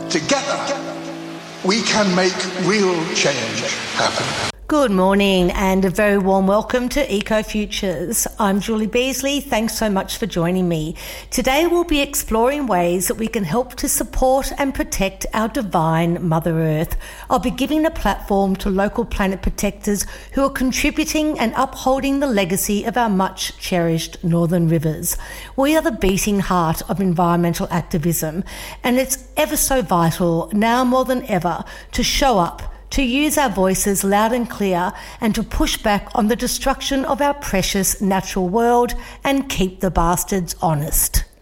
Together, we can make real change happen. Good morning and a very warm welcome to Eco Futures. I'm Julie Beasley. Thanks so much for joining me. Today we'll be exploring ways that we can help to support and protect our divine Mother Earth. I'll be giving a platform to local planet protectors who are contributing and upholding the legacy of our much cherished northern rivers. We are the beating heart of environmental activism, and it's ever so vital now more than ever to show up, to use our voices loud and clear, and to push back on the destruction of our precious natural world and keep the bastards honest.